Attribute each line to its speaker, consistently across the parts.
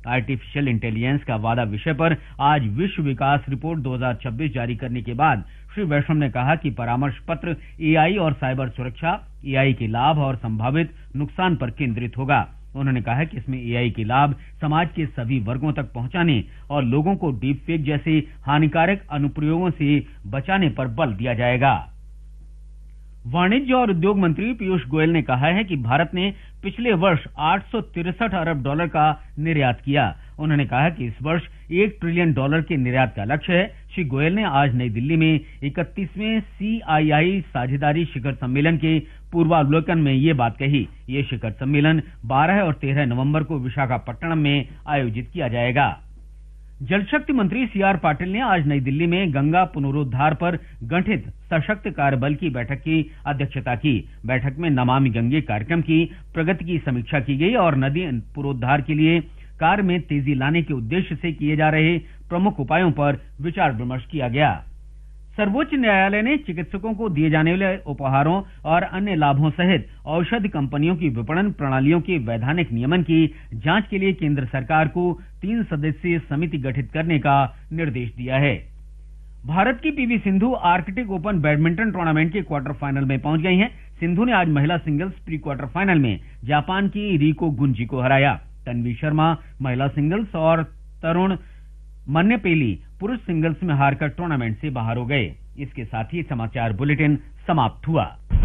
Speaker 1: Artificial intelligence का वादा विषय पर आज विश्व विकास रिपोर्ट 2026 जारी करने के बाद श्री वैष्णव ने कहा कि परामर्श पत्र एआई और साइबर सुरक्षा, एआई के लाभ और संभावित नुकसान पर केंद्रित होगा। उन्होंने कहा कि इसमें एआई के लाभ समाज के सभी वर्गों तक पहुंचाने और लोगों को डीप फेक जैसे हानिकारक अनुप्रयोगों से बचाने पर बल दिया जाएगा। वाणिज्य और उद्योग मंत्री पीयूष गोयल ने कहा है कि भारत ने पिछले वर्ष 863 अरब डॉलर का निर्यात किया। उन्होंने कहा कि इस वर्ष $1 ट्रिलियन के निर्यात का लक्ष्य है। श्री गोयल ने आज नई दिल्ली में 31वें CII साझेदारी शिखर सम्मेलन के पूर्वावलोकन में ये बात कही। ये शिखर सम्मेलन 12 और 13 नवंबर को विशाखापट्टनम में आयोजित किया जाएगा। जल शक्ति मंत्री CR पाटिल ने आज नई दिल्ली में गंगा पुनरुद्धार पर गठित सशक्त कार्यबल की बैठक की अध्यक्षता की। बैठक में नमामि गंगे कार्यक्रम की प्रगति की समीक्षा की गई और नदी पुनरुद्धार के लिए कार्य में तेजी लाने के उद्देश्य से किए जा रहे प्रमुख उपायों पर विचार विमर्श किया गया। सर्वोच्च न्यायालय ने चिकित्सकों को दिए जाने वाले उपहारों और अन्य लाभों सहित औषधि कंपनियों की विपणन प्रणालियों के वैधानिक नियमन की जांच के लिए केंद्र सरकार को 3 सदस्यीय समिति गठित करने का निर्देश दिया है। भारत की PV Sindhu Arctic open badminton tournament के क्वार्टर फाइनल में पहुंच गई हैं। सिंधु ने आज महिला सिंगल्स प्री क्वार्टर फाइनल में जापान की रिको गुंजी को हराया। तन्वी शर्मा महिला सिंगल्स और तरुण मन्नेपेली पुरुष सिंगल्स में हारकर टूर्नामेंट से बाहर हो गए। इसके साथ ही समाचार बुलेटिन समाप्त हुआ।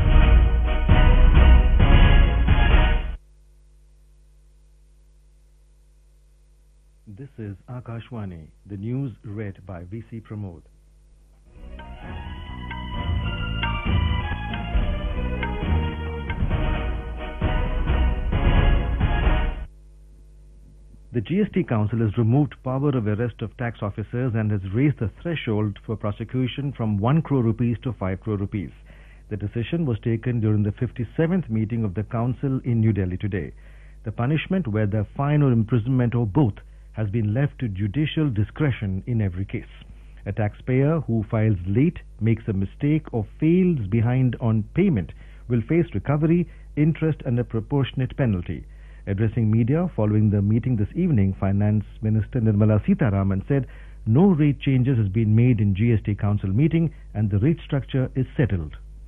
Speaker 2: This is Akashwani, the news read by VC Pramod. The GST Council has removed power of arrest of tax officers and has raised the threshold for prosecution from 1 crore rupees to 5 crore rupees. The decision was taken during the 57th meeting of the Council in New Delhi today. The punishment, whether fine or imprisonment or both, has been left to judicial discretion in every case. A taxpayer who files late, makes a mistake or fails behind on payment will face recovery, interest and a proportionate penalty. Addressing media following the meeting this evening, Finance Minister Nirmala Sitharaman said no rate changes has been made in GST Council meeting and the rate structure is settled.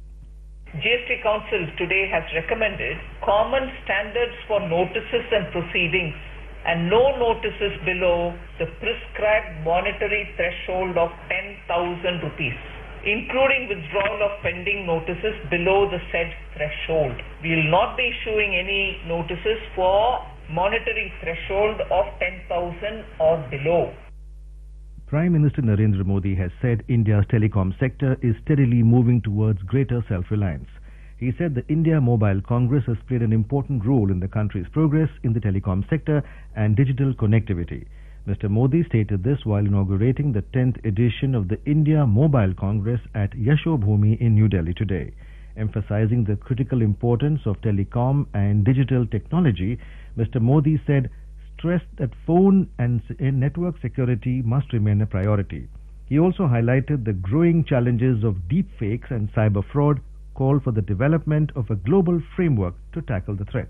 Speaker 3: GST Council today has recommended common standards for notices and proceedings and no notices below the prescribed monetary threshold of 10,000 rupees, including withdrawal of pending notices below the said threshold. We will not be issuing any notices for monetary threshold of 10,000 or below.
Speaker 2: Prime Minister Narendra Modi has said India's telecom sector is steadily moving towards greater self-reliance. He said the India Mobile Congress has played an important role in the country's progress in the telecom sector and digital connectivity. Mr. Modi stated this while inaugurating the 10th edition of the India Mobile Congress at Yashobhoomi in New Delhi today. Emphasizing the critical importance of telecom and digital technology, Mr. Modi said, stressed that phone and network security must remain a priority. He also highlighted the growing challenges of deepfakes and cyber fraud, called for the development of a global framework to tackle the threat.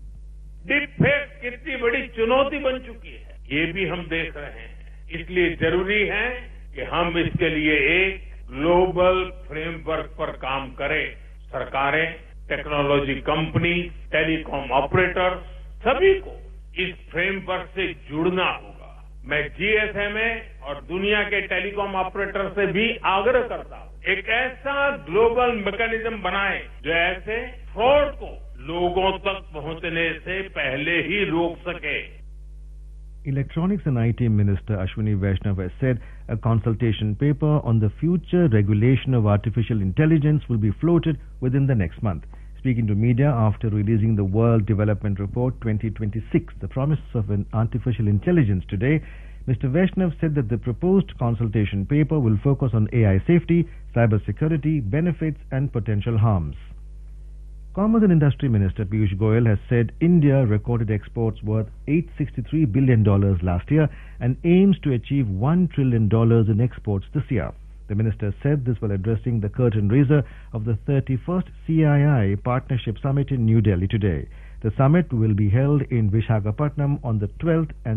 Speaker 4: Deepfake कितनी बड़ी चुनौती बन चुकी है, ये भी हम देख रहे हैं। इसलिए जरूरी है कि हम इसके लिए एक ग्लोबल फ्रेमवर्क पर काम करें। सरकारें, टेक्नोलॉजी कंपनी, टेलीकॉम ऑपरेटर, सभी को इस फ्रेमवर्क से जुड़ना होगा। मैं GSMA और दुनिया के टेलीकॉम ऑपरेटर से भी आग्रह करता हूं, एक ऐसा ग्लोबल मैकेनिज्म बनाएं जो ऐसे फ्रॉड को लोगों तक पहुंचने से पहले ही रोक सके।
Speaker 2: Electronics and IT Minister Ashwini Vaishnav has said a consultation paper on the future regulation of artificial intelligence will be floated within the next month. Speaking to media after releasing the World Development Report 2026, the promise of an artificial intelligence today, Mr. Vaishnav said that the proposed consultation paper will focus on AI safety, cyber security, benefits and potential harms. Commerce and Industry Minister Piyush Goyal has said India recorded exports worth $863 billion last year and aims to achieve $1 trillion in exports this year. The minister said this while addressing the curtain raiser of the 31st CII Partnership Summit in New Delhi today. The summit will be held in Visakhapatnam on the 12th and